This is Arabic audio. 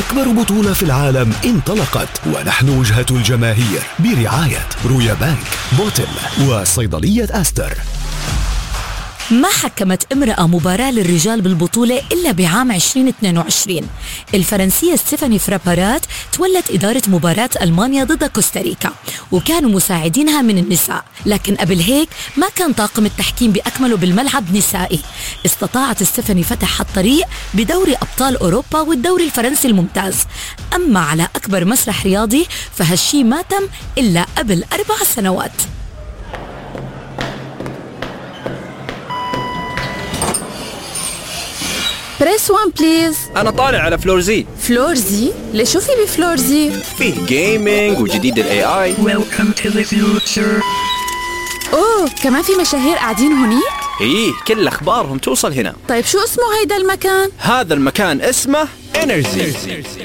أكبر بطولة في العالم انطلقت، ونحن وجهة الجماهير برعاية رويا بانك، بوتل، وصيدلية أستر. ما حكمت امرأة مباراة للرجال بالبطولة إلا بعام 2022. الفرنسية ستيفاني فرابارات تولت إدارة مباراة ألمانيا ضد كوستاريكا، وكانوا مساعدينها من النساء. لكن قبل هيك ما كان طاقم التحكيم بأكمله بالملعب نسائي. استطاعت ستيفاني فتح الطريق بدوري أبطال أوروبا والدوري الفرنسي الممتاز. أما على أكبر مسرح رياضي فهالشي ما تم إلا قبل 4 سنوات. بريس 1 بليز. أنا طالع على فلور زي. فلور زي؟ ليش شو في بفلور زي؟ فيه جيمينج وجديد ال AI. Welcome to the future. أوه، كمان في مشاهير قاعدين هوني؟ إيه، كل أخبارهم توصل هنا. طيب شو اسمه هيدا المكان؟ هذا المكان اسمه إنرجي.